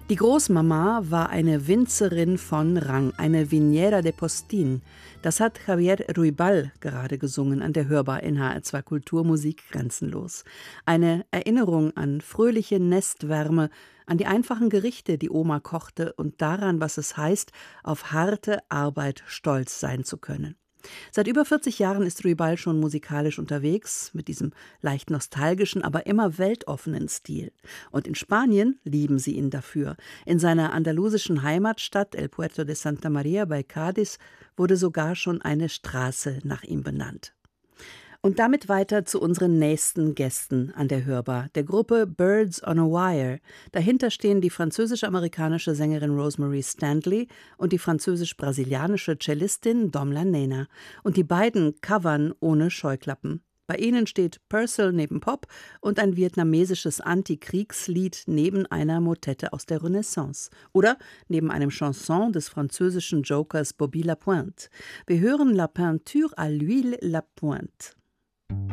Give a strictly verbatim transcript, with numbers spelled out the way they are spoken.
Die Großmama war eine Winzerin von Rang, eine Viniera de Postin. Das hat Javier Ruibal gerade gesungen an der Hörbar in H R zwei Kultur Musik grenzenlos. Eine Erinnerung an fröhliche Nestwärme, an die einfachen Gerichte, die Oma kochte und daran, was es heißt, auf harte Arbeit stolz sein zu können. Seit über vierzig Jahren ist Ruibal schon musikalisch unterwegs, mit diesem leicht nostalgischen, aber immer weltoffenen Stil. Und in Spanien lieben sie ihn dafür. In seiner andalusischen Heimatstadt El Puerto de Santa Maria bei Cádiz wurde sogar schon eine Straße nach ihm benannt. Und damit weiter zu unseren nächsten Gästen an der Hörbar, der Gruppe Birds on a Wire. Dahinter stehen die französisch-amerikanische Sängerin Rosemary Stanley und die französisch-brasilianische Cellistin Domla Nena. Und die beiden covern ohne Scheuklappen. Bei ihnen steht Purcell neben Pop und ein vietnamesisches Antikriegslied neben einer Motette aus der Renaissance. Oder neben einem Chanson des französischen Jokers Bobby Lapointe. Wir hören La Peinture à l'huile Lapointe.